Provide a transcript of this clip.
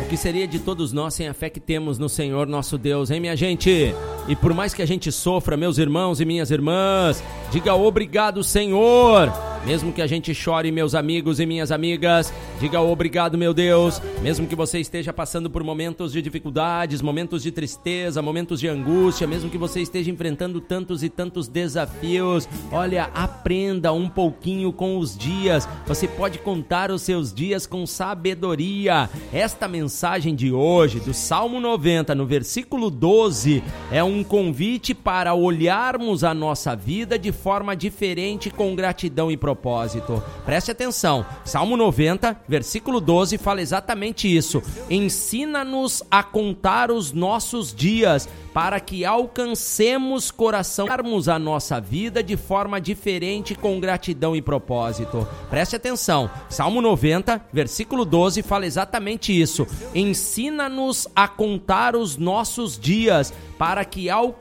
O que seria de todos nós sem a fé que temos no Senhor nosso Deus, hein, minha gente? E por mais que a gente sofra, meus irmãos e minhas irmãs, diga obrigado, Senhor. Mesmo que a gente chore, meus amigos e minhas amigas, diga obrigado, meu Deus. Mesmo que você esteja passando por momentos de dificuldades, momentos de tristeza, momentos de angústia, mesmo que você esteja enfrentando tantos e tantos desafios, olha, aprenda um pouquinho com os dias. Você pode contar os seus dias com sabedoria. Esta mensagem de hoje, do Salmo 90, no versículo 12, é um convite para olharmos a nossa vida de forma diferente, com gratidão e propósito. Preste atenção, Salmo 90, versículo 12, fala exatamente isso. Ensina-nos a contar os nossos dias, para que alcancemos darmos a nossa vida de forma diferente, com gratidão e propósito. Preste atenção, Salmo 90, versículo 12, fala exatamente isso. Ensina-nos a contar os nossos dias, para que alcancemos